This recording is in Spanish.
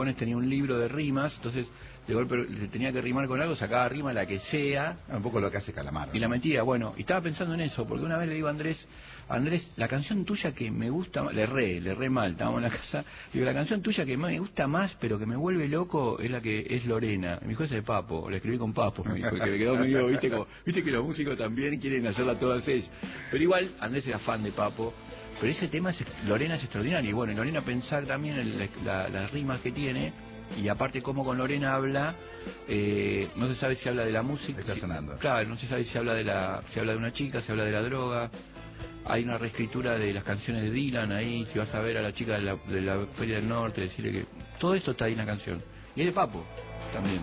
chabones tenían un libro de rimas, entonces de golpe le tenía que rimar con algo, sacaba rima la que sea. Un poco lo que hace Calamaro. Y la metía, bueno, y estaba pensando en eso, porque una vez le digo a Andrés, la canción tuya que me gusta, le erré mal, estábamos en la casa, digo, la canción tuya que me gusta más, pero que me vuelve loco, es la que es Lorena. Me dijo, esa de Papo, la escribí con Papo, me dijo, que me quedó medio, viste que los músicos también quieren hacerla todas ellas. Pero igual, Andrés era fan de Papo, pero ese tema, Lorena es extraordinario, y bueno, y Lorena pensar también en las rimas que tiene, y aparte como con Lorena habla, no se sabe si habla de la música, está sonando. Claro, no se sabe si habla de una chica, si habla de la droga. Hay una reescritura de las canciones de Dylan ahí, si vas a ver a la chica de la Feria del Norte, decirle que todo esto está ahí en la canción. Y es de Papo también.